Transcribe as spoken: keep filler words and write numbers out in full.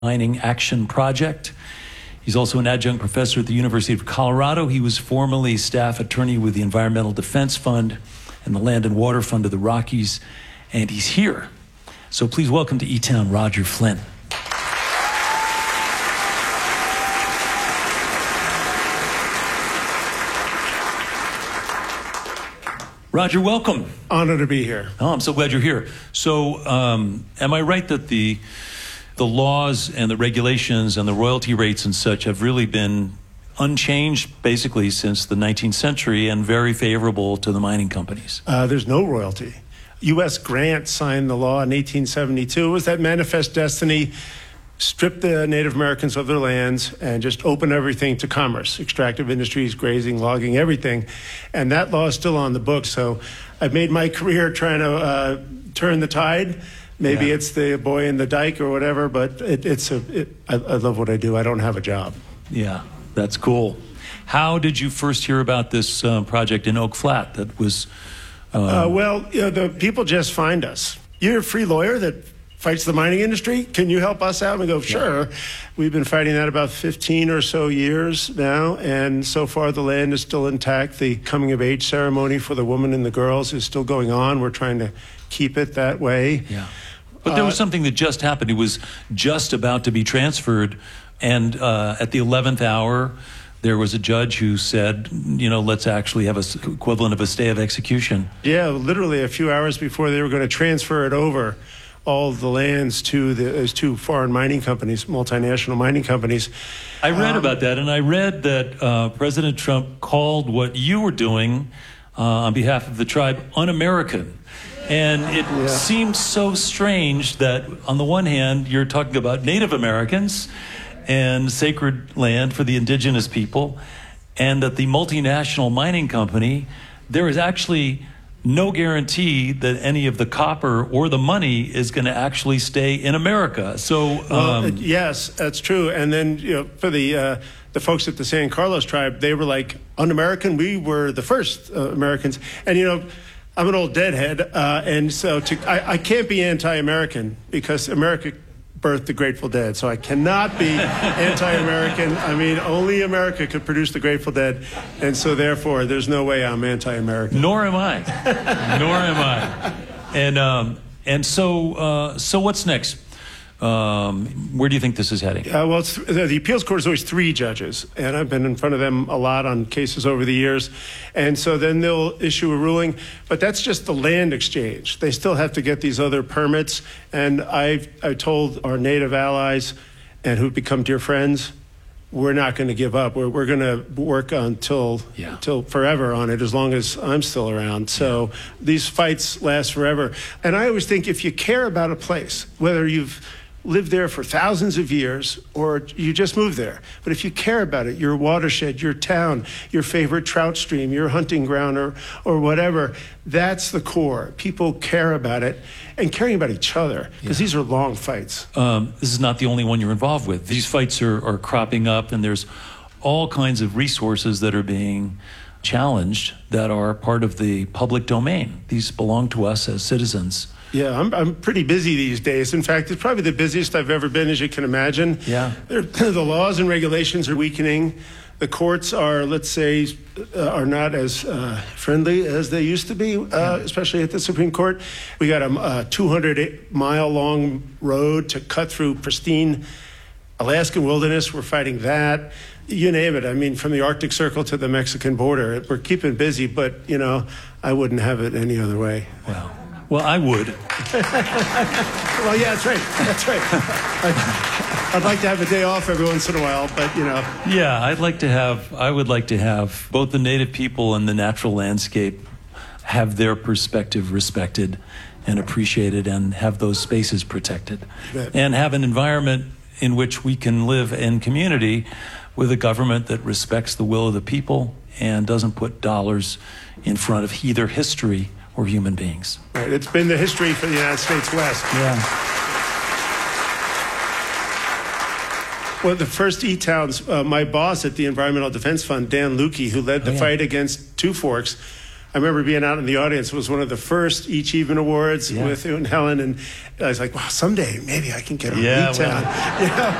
Mining Action Project. He's also an adjunct professor at the University of Colorado. He was formerly staff attorney with the Environmental Defense Fund and the Land and Water Fund of the Rockies, and he's here. So please welcome to E-Town, Roger Flynn. Roger, welcome. Honor to be here. Oh, I'm so glad you're here. So, um, am I right that the the laws and the regulations and the royalty rates and such have really been unchanged basically since the nineteenth century and very favorable to the mining companies? Uh, there's no royalty. U S Grant signed the law in eighteen seventy-two. It was that manifest destiny, strip the Native Americans of their lands and just open everything to commerce, extractive industries, grazing, logging, everything. And that law is still on the books. So I've made my career trying to uh, turn the tide. Maybe yeah. It's the boy in the dike or whatever, but it, it's a, it, I, I love what I do. I don't have a job. Yeah, that's cool. How did you first hear about this uh, project in Oak Flat that was... Um... Uh, well, you know, the people just find us. You're a free lawyer that fights the mining industry. Can you help us out? And we go, sure. Yeah. We've been fighting that about fifteen or so years now, and so far the land is still intact. The coming of age ceremony for the women and the girls is still going on. We're trying to keep it that way. Yeah. But there was something that just happened. It was just about to be transferred, and uh, at the eleventh hour, there was a judge who said, you know, let's actually have a equivalent of a stay of execution. Yeah, literally a few hours before they were going to transfer it over, all the lands to the two foreign mining companies, multinational mining companies. I read um, about that, and I read that uh, President Trump called what you were doing uh, on behalf of the tribe un-American. And it yeah. seems so strange that, on the one hand, you're talking about Native Americans and sacred land for the indigenous people, and that the multinational mining company, there is actually no guarantee that any of the copper or the money is going to actually stay in America. So, um, well, yes, that's true. And then, you know, for the uh, the folks at the San Carlos tribe, they were like, un-American. We were the first uh, Americans, and you know. I'm an old deadhead, uh, and so to, I, I can't be anti-American because America birthed the Grateful Dead, so I cannot be anti-American. I mean, only America could produce the Grateful Dead, and so therefore, there's no way I'm anti-American. Nor am I. Nor am I. And um, and so uh, so what's next? Um, where do you think this is heading? Uh, well, it's, the appeals court is always three judges, and I've been in front of them a lot on cases over the years. And so then they'll issue a ruling, but that's just the land exchange. They still have to get these other permits. And I've I told our Native allies and who've become dear friends, we're not going to give up. We're, we're going to work until yeah. until forever on it, as long as I'm still around. So yeah. these fights last forever. And I always think if you care about a place, whether you've lived there for thousands of years, or you just moved there. But if you care about it, your watershed, your town, your favorite trout stream, your hunting ground, or, or whatever, that's the core. People care about it and caring about each other, because yeah. these are long fights. Um, this is not the only one you're involved with. These fights are, are cropping up, and there's all kinds of resources that are being challenged that are part of the public domain. These belong to us as citizens. Yeah, I'm, I'm pretty busy these days. In fact, it's probably the busiest I've ever been, as you can imagine. Yeah. The laws and regulations are weakening. The courts are, let's say, uh, are not as uh, friendly as they used to be, uh, especially at the Supreme Court. We got a, a two hundred mile long road to cut through pristine Alaskan wilderness. We're fighting that. You name it. I mean, from the Arctic Circle to the Mexican border. We're keeping busy, but, you know, I wouldn't have it any other way. Wow. Well, I would. Well, yeah, that's right. That's right. I'd, I'd like to have a day off every once in a while, but, you know. Yeah, I'd like to have, I would like to have both the native people and the natural landscape have their perspective respected and appreciated, and have those spaces protected. And have an environment in which we can live in community with a government that respects the will of the people and doesn't put dollars in front of either history or human beings. Right. It's been the history for the United States West. Yeah. Well, the first E-Towns, uh, my boss at the Environmental Defense Fund, Dan Lukey, who led the oh, yeah. fight against Two Forks, I remember being out in the audience. It was one of the first Achievement Awards Yeah. with you and Helen, and I was like, wow, someday maybe I can get on Yeah, E-Town. well. You know?